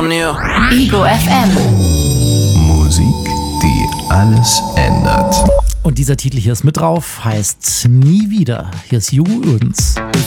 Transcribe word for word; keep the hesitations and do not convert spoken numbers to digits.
Insomnia. Ego F M. Musik, die alles ändert. Und dieser Titel hier ist mit drauf, heißt Nie wieder. Hier ist Hugo Ürdens.